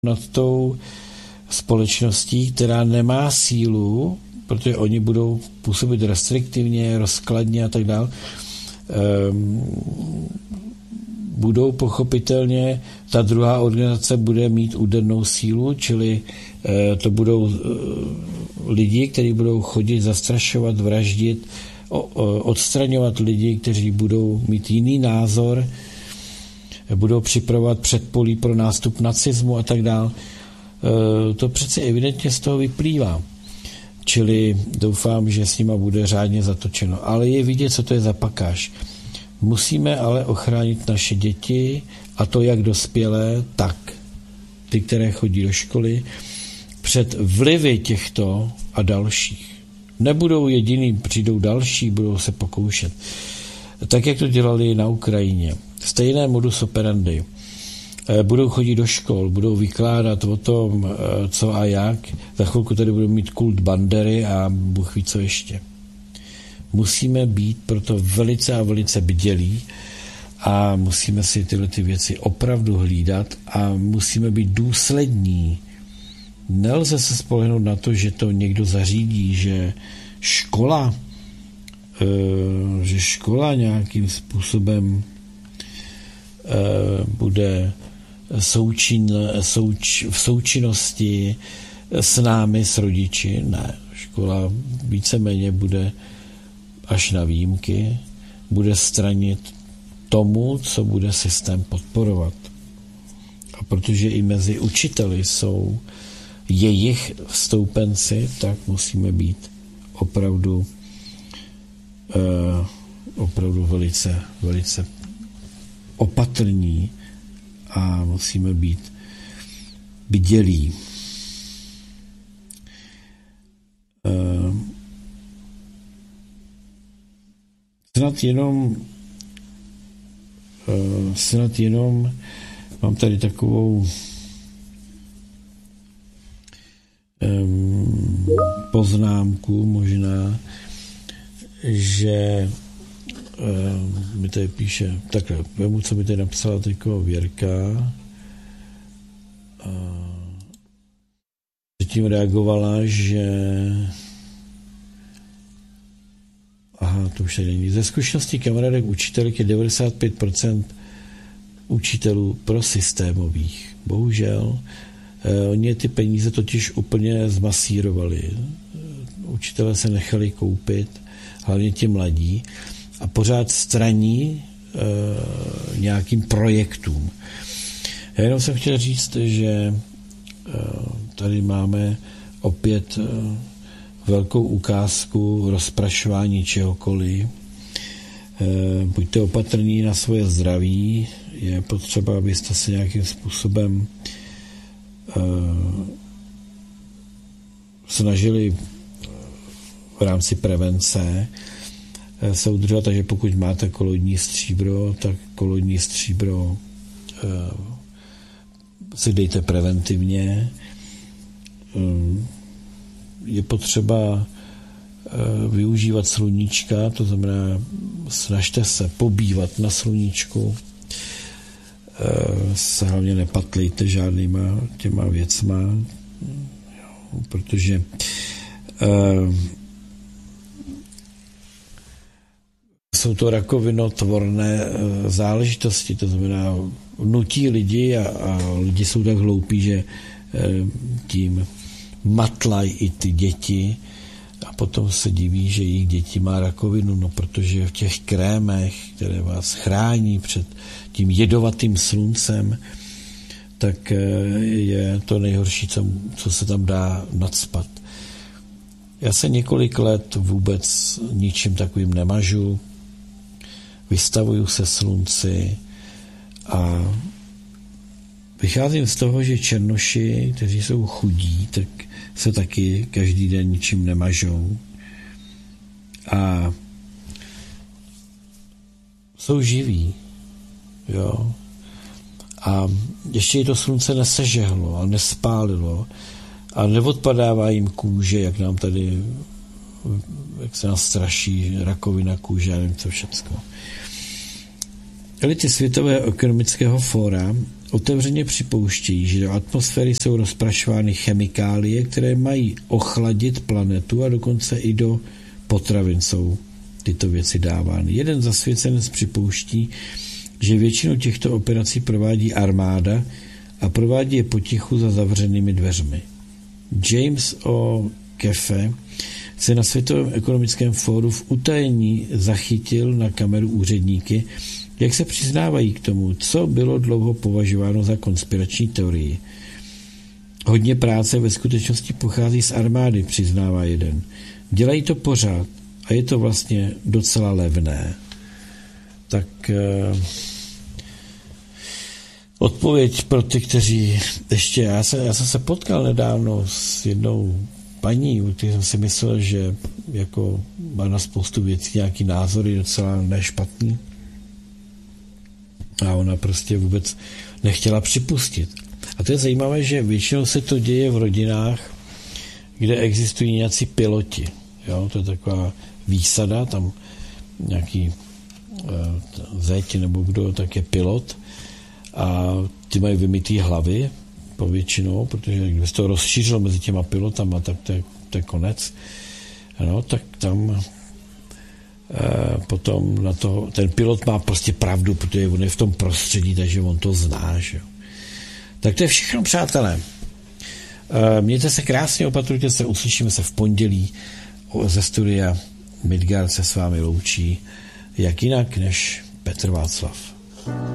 nad tou společností, která nemá sílu, protože oni budou působit restriktivně, rozkladně a tak dále, budou pochopitelně, ta druhá organizace bude mít údernou sílu, čili to budou lidi, kteří budou chodit, zastrašovat, vraždit, odstraňovat lidi, kteří budou mít jiný názor, budou připravovat předpolí pro nástup nacismu a tak dále. To přece evidentně z toho vyplývá. Čili doufám, že s nima bude řádně zatočeno. Ale je vidět, co to je za pakáž. Musíme ale ochránit naše děti, a to jak dospělé, tak ty, které chodí do školy, před vlivy těchto a dalších. Nebudou jediný, přijdou další, budou se pokoušet. Tak, jak to dělali na Ukrajině. Stejné modus operandi. Budou chodit do škol, budou vykládat o tom, co a jak. Za chvilku tady budou mít kult Bandery a Bůh ví, co ještě. Musíme být proto velice a velice bdělí a musíme si tyhle ty věci opravdu hlídat a musíme být důslední. Nelze se spolehnout na to, že to někdo zařídí, že škola nějakým způsobem bude v součinnosti s námi, s rodiči. Ne, škola víceméně bude až na výjimky, bude stranit tomu, co bude systém podporovat. A protože i mezi učiteli jsou jejich stoupenci, tak musíme být opravdu velice, velice opatrní a musíme být bdělí. Snad jenom mám tady takovou poznámku možná, že mi tady píše, takhle, vemu, co mi tady napsala teďko Věrka, tím reagovala, že to už tady není. Ze zkušeností kamarádek učitelek je 95% učitelů prosystémových. Bohužel, oni ty peníze totiž úplně zmasírovali. Učitelé se nechali koupit, hlavně ti mladí, a pořád straní nějakým projektům. Já jenom jsem chtěl říct, že tady máme opět velkou ukázku rozprašování čehokoliv. Buďte opatrní na svoje zdraví, je potřeba, abyste se nějakým způsobem snažili v rámci prevence se udržovat, takže pokud máte koloidní stříbro, tak koloidní stříbro si dejte preventivně. Je potřeba využívat sluníčka, to znamená, snažte se pobývat na sluníčku, se hlavně nepatlejte žádnýma těma věcma, protože jsou to rakovinotvorné záležitosti, to znamená, nutí lidi a lidi jsou tak hloupí, že tím matlají i ty děti a potom se diví, že jejich děti má rakovinu, no protože v těch krémech, které vás chrání před tím jedovatým sluncem, tak je to nejhorší, co se tam dá nacpat. Já se několik let vůbec ničím takovým nemažu, vystavuju se slunci a vycházím z toho, že černoši, kteří jsou chudí, tak se taky každý den ničím nemažou a jsou živí, jo. A ještě i to slunce nesežehlo a nespálilo a neodpadává jim kůže, jak nám tady, jak se nás straší rakovina kůže, já nevím co všecko. Elity Světového ekonomického fóra otevřeně připouštějí, že do atmosféry jsou rozprašovány chemikálie, které mají ochladit planetu a dokonce i do potravin jsou tyto věci dávány. Jeden zasvěcenec připouští, že většinu těchto operací provádí armáda a provádí je potichu za zavřenými dveřmi. James O. Kefe se na Světovém ekonomickém fóru v utajení zachytil na kameru úředníky, jak se přiznávají k tomu, co bylo dlouho považováno za konspirační teorii. Hodně práce ve skutečnosti pochází z armády, přiznává jeden. Dělají to pořád a je to vlastně docela levné. Tak odpověď pro ty, kteří ještě... Já jsem se potkal nedávno s jednou paní, u které jsem si myslel, že jako má na spoustu věcí nějaký názory docela nešpatný. A ona prostě vůbec nechtěla připustit. A to je zajímavé, že většinou se to děje v rodinách, kde existují nějací piloti. Jo? To je taková výsada, tam nějaký zeď nebo kdo, tak je pilot a ty mají vymytý hlavy povětšinou, protože kdyby se to rozšířilo mezi těma pilotama, tak to je konec. No, tak tam potom na to, ten pilot má prostě pravdu, protože on je v tom prostředí, takže on to zná. Že? Tak to je všechno, přátelé. Mějte se krásně, opatrujte se, uslyšíme se v pondělí ze studia. Midgard se s vámi loučí, jak jinak než Petr Václav.